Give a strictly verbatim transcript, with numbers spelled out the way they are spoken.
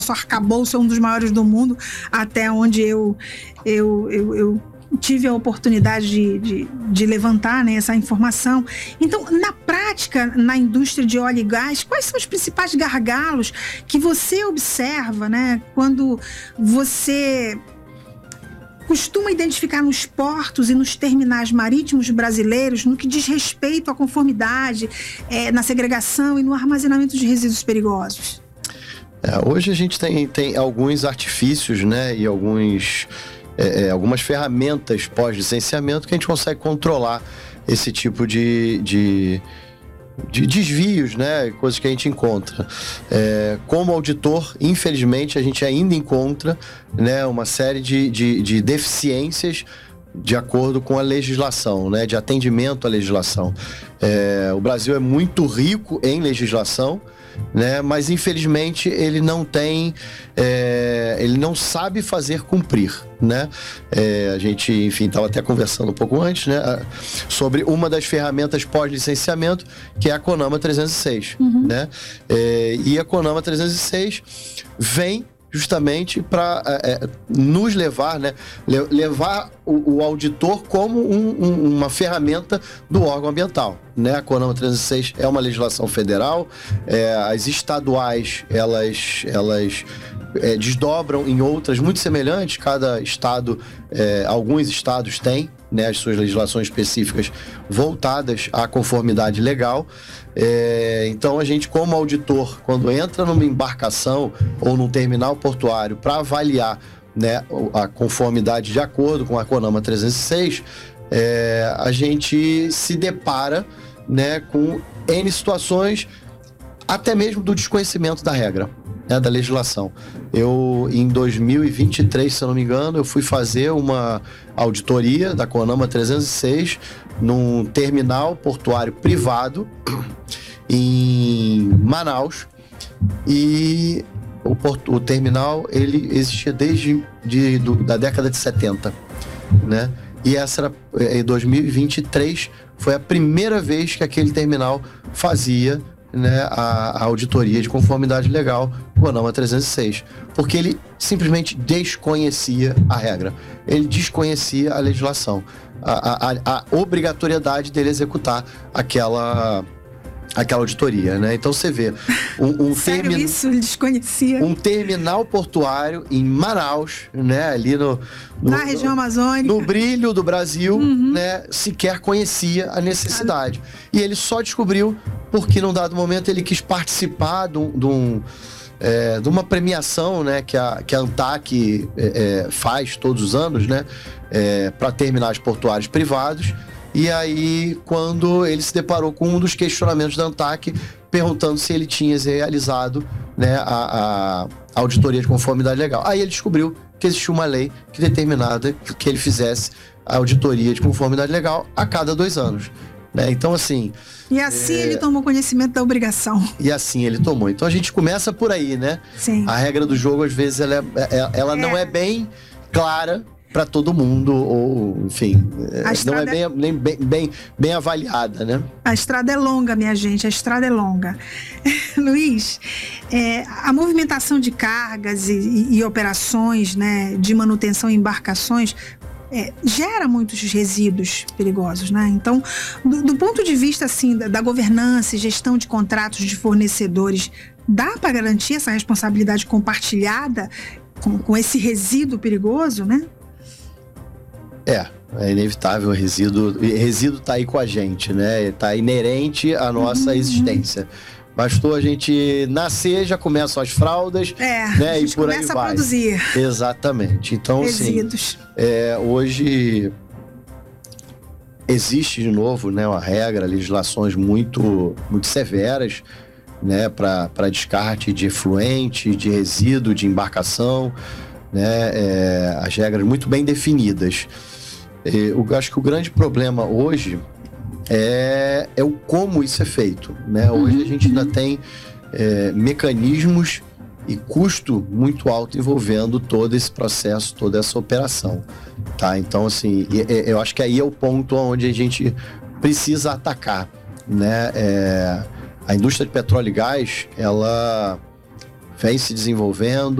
arcabouço é um dos maiores do mundo, até onde eu, eu, eu, eu tive a oportunidade de, de, de levantar, né, essa informação. Então, na prática, na indústria de óleo e gás, quais são os principais gargalos que você observa, né, quando você costuma identificar nos portos e nos terminais marítimos brasileiros no que diz respeito à conformidade, é, na segregação e no armazenamento de resíduos perigosos? É, hoje a gente tem, tem alguns artifícios, né, e alguns, é, é, algumas ferramentas pós-licenciamento que a gente consegue controlar esse tipo de, de, de desvios, né, coisas que a gente encontra. É, como auditor, infelizmente, a gente ainda encontra, né, uma série de, de, de deficiências de acordo com a legislação, né, de atendimento à legislação. É, o Brasil é muito rico em legislação, né, mas infelizmente ele não tem, é, ele não sabe fazer cumprir, né? É, a gente, enfim, estava até conversando um pouco antes, né, sobre uma das ferramentas pós-licenciamento, que é a CONAMA trezentos e seis, uhum. né? É, e a CONAMA trezentos e seis vem justamente para é, nos levar, né, levar o, o auditor como um, um, uma ferramenta do órgão ambiental, né? A CONAMA trezentos e seis é uma legislação federal, é, as estaduais, elas, elas é, desdobram em outras muito semelhantes, cada estado, é, alguns estados têm, né, as suas legislações específicas voltadas à conformidade legal. É, então a gente, como auditor, quando entra numa embarcação ou num terminal portuário para avaliar, né, a conformidade de acordo com a CONAMA trezentos e seis, é, a gente se depara, né, com N situações, até mesmo do desconhecimento da regra, né, da legislação. Eu, em dois mil e vinte e três, se eu não me engano, eu fui fazer uma auditoria da CONAMA trezentos e seis num terminal portuário privado em Manaus, e o, porto, o terminal, ele existia desde de, do, da década de setenta, né? E essa era, em dois mil e vinte e três, foi a primeira vez que aquele terminal fazia, né, a, a auditoria de conformidade legal com a CONAMA trezentos e seis, porque ele simplesmente desconhecia a regra, ele desconhecia a legislação, a, a, a obrigatoriedade dele executar aquela, aquela auditoria, né? Então você vê um, um, Sério termi... isso? Ele desconhecia? um terminal portuário em Manaus, né, ali no, no na região amazônica, no brilho do Brasil, uhum. né, sequer conhecia a necessidade. E ele só descobriu porque, num dado momento, ele quis participar de, um, de, um, é, de uma premiação, né, que a, que a ANTAC é, é, faz todos os anos, né, é, para terminais portuários privados. E aí, quando ele se deparou com um dos questionamentos da ANTAC, perguntando se ele tinha realizado, né, a, a auditoria de conformidade legal. Aí ele descobriu que existia uma lei que determinava que ele fizesse a auditoria de conformidade legal a cada dois anos. Né? Então, assim... E assim é... ele tomou conhecimento da obrigação. E assim ele tomou. Então, a gente começa por aí, né? Sim. A regra do jogo, às vezes, ela, é, ela é. não é bem clara para todo mundo, ou, enfim, não é bem, nem bem, bem, bem avaliada, né? A estrada é longa, minha gente, a estrada é longa. Luiz, é, a movimentação de cargas e, e, e operações, né, de manutenção em embarcações é, gera muitos resíduos perigosos, né? Então, do, do ponto de vista, assim, da, da governança e gestão de contratos de fornecedores, dá para garantir essa responsabilidade compartilhada com, com esse resíduo perigoso, né? É, é inevitável, o resíduo, o resíduo tá aí com a gente, né? Tá inerente à nossa uhum. existência. Bastou a gente nascer, já começam as fraldas, é, né? A gente e por começa aí a vai. produzir. Exatamente. Então, resíduos. assim, é, hoje existe de novo, né, uma regra, legislações muito, muito severas, né, para descarte de efluente, de resíduo, de embarcação. Né, é, as regras muito bem definidas. Eu acho que o grande problema hoje é, é o como isso é feito. Né? Hoje a gente ainda tem é, mecanismos e custo muito alto envolvendo todo esse processo, toda essa operação. Tá? Então, assim, eu acho que aí é o ponto onde a gente precisa atacar. Né? É, a indústria de petróleo e gás, ela vem se desenvolvendo.